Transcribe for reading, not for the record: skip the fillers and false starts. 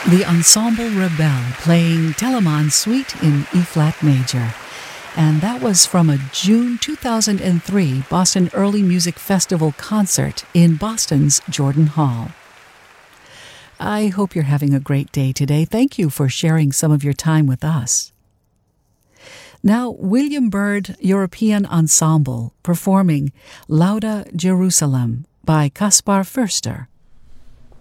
The Ensemble Rebelle playing Telemann Suite in E-flat major. And that was from a June 2003 Boston Early Music Festival concert in Boston's Jordan Hall. I hope you're having a great day today. Thank you for sharing some of your time with us. Now, William Byrd European Ensemble performing Lauda Jerusalem by Kaspar Förster.